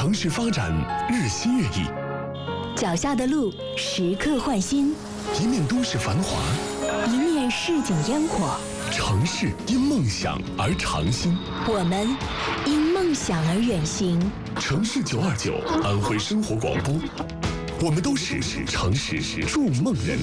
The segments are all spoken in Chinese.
城市发展日新月异， 脚下的路时刻换新， 一面都市繁华， 一面市井烟火。 城市因梦想而长新， 我们因梦想而远行。 城市929安徽生活广播，我们都是城市筑梦人。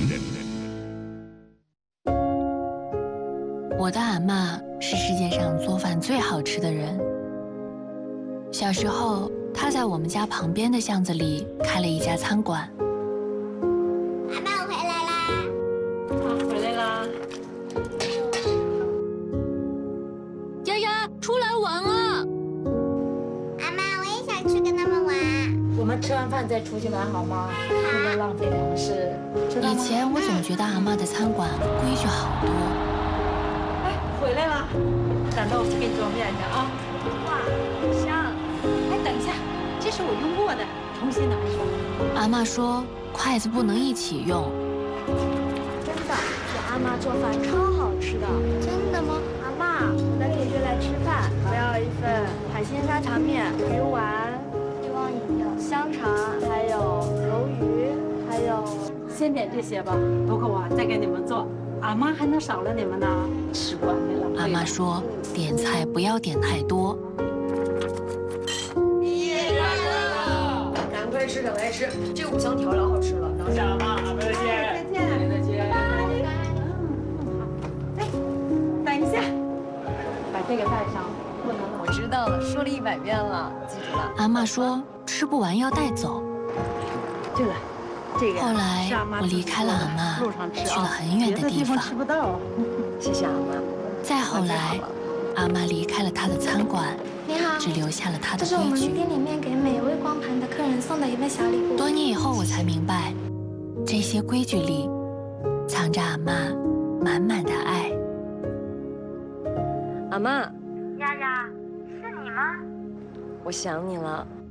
我的阿嬷是世界上做饭最好吃的人。小时候，她在我们家旁边的巷子里开了一家餐馆。 阿嬷，我回来啦！ 回来啦！ 丫丫，出来玩啊！ 阿嬷，我也想去跟他们玩。 我们吃完饭再出去玩好吗？不能浪费粮食。 以前我总觉得阿嬷的餐馆规矩好多。 哎，回来了，等到我去给你做面去啊！哇，香！哎，等一下，这是我用过的，重新拿一个。 阿嬷说，筷子不能一起用。 真的，我阿妈做饭超好吃的。 真的吗？ 阿妈，等你就来吃饭。我要一份海鲜沙茶面、鱼丸、 欲望饮料、 香肠，还有鱿鱼，还有…… 先点这些吧，不够啊，再给你们做。阿妈还能少了你们呢，吃不完没了。 阿嬷说，点菜不要点太多。 赶快吃，赶快吃，这五香调老好吃了。等下吧，再见，再见。 哎，等一下，把这个带上，不能。 我知道了，说了100遍了，记住了。 阿嬷说，吃不完要带走。 对了，这个后来我离开了阿嬷，去了很远的地方。 吃不到。 谢谢阿妈。 再后来，阿嬷离开了她的餐馆， 你好， 只留下了她的这是我们规矩。 店里面给每一位光盘的客人送的一份小礼物。 多年以后，我才明白，这些规矩里藏着阿嬷满满的爱。 阿妈， 丫丫，是你吗？ 我想你了。